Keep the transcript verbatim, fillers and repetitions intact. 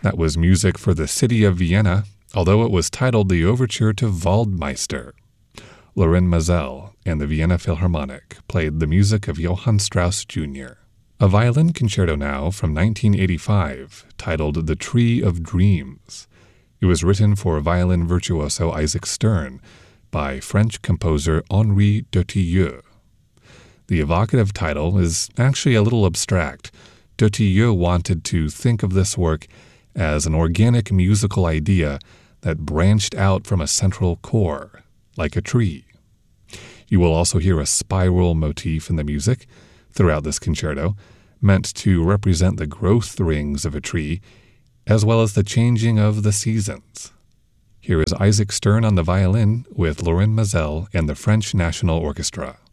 That was music for the city of Vienna, although it was titled the Overture to Waldmeister. Lorin Maazel and the Vienna Philharmonic played the music of Johann Strauss Junior A violin concerto now from nineteen eighty-five, titled The Tree of Dreams. It was written for violin virtuoso Isaac Stern by French composer Henri Dutilleux. The evocative title is actually a little abstract. Dutilleux wanted to think of this work as an organic musical idea that branched out from a central core, like a tree. You will also hear a spiral motif in the music throughout this concerto, meant to represent the growth rings of a tree, as well as the changing of the seasons. Here is Isaac Stern on the violin with Lorin Maazel and the French National Orchestra.